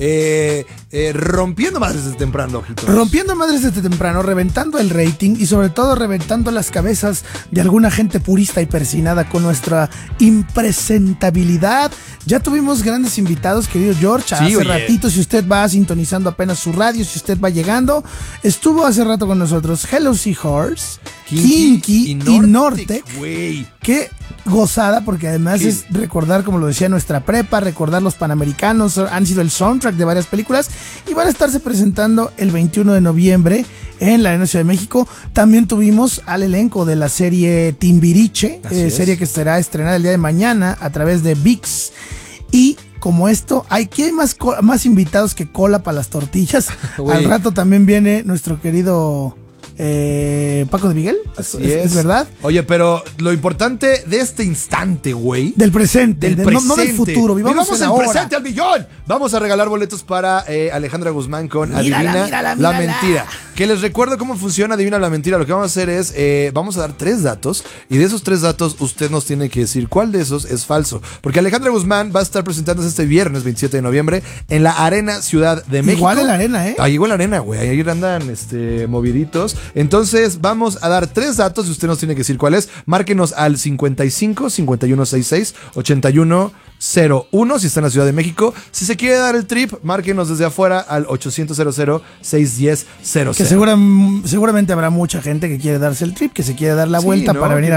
rompiendo madres desde temprano, ojitos. Rompiendo madres desde temprano, reventando el rating y sobre todo reventando las cabezas de alguna gente purista y persinada con nuestra impresentabilidad. Ya tuvimos grandes invitados, querido George, Sí, hace ratito, si usted va sintonizando apenas su radio, si usted va llegando, estuvo hace rato con nosotros Hello Seahorse, Kinky y Nortec. Güey. Qué gozada, porque además es recordar, como lo decía, nuestra prepa, recordar los Panamericanos, han sido el soundtrack de varias películas y van a estarse presentando el 21 de noviembre en la Arena Ciudad de México. También tuvimos al elenco de la serie Timbiriche, serie que será estrenada el día de mañana a través de ViX. Y como esto, aquí hay más invitados que cola para las tortillas. Al rato también viene nuestro querido Paco de Miguel. Así ¿Es verdad? Oye, pero lo importante de este instante, güey. Del presente, no del futuro. Vivamos el ahora. presente al millón. Vamos a regalar boletos para Alejandra Guzmán con Adivina la Mentira. Que les recuerdo cómo funciona Adivina la Mentira. Lo que vamos a hacer es, vamos a dar 3 datos y de esos 3 datos usted nos tiene que decir cuál de esos es falso. Porque Alejandra Guzmán va a estar presentándose este viernes 27 de noviembre en la Arena Ciudad de México. Igual en la arena, ¿eh? Igual en la arena, güey. Ahí andan moviditos. Entonces vamos a dar 3 datos y usted nos tiene que decir cuál es. Márquenos al 55 5166 8101 si está en la Ciudad de México. Si se quiere dar el trip, márquenos desde afuera al 800 610 00. Que seguramente habrá mucha gente que quiere darse el trip, que se quiere dar la vuelta para venir a